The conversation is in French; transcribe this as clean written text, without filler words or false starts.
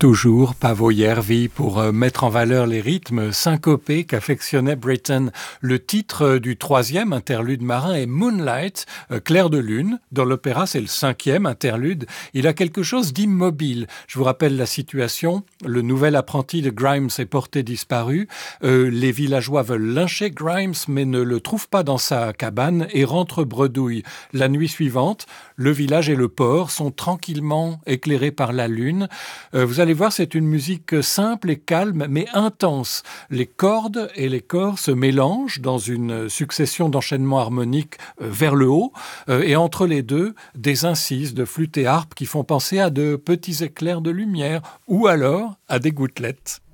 Toujours Paavo Järvi pour mettre en valeur les rythmes syncopés qu'affectionnait Britten. Le titre du troisième interlude marin est Moonlight, clair de lune. Dans l'opéra, c'est le cinquième interlude. Il a quelque chose d'immobile. Je vous rappelle la situation. Le nouvel apprenti de Grimes est porté disparu. Les villageois veulent lyncher Grimes, mais ne le trouvent pas dans sa cabane et rentrent bredouille. La nuit suivante, le village et le port sont tranquillement éclairés par la lune. Vous allez voir, c'est une musique simple et calme, mais intense. Les cordes et les corps se mélangent dans une succession d'enchaînements harmoniques vers le haut, et entre les deux, des incises de flûte et harpe qui font penser à de petits éclairs de lumière, ou alors à des gouttelettes.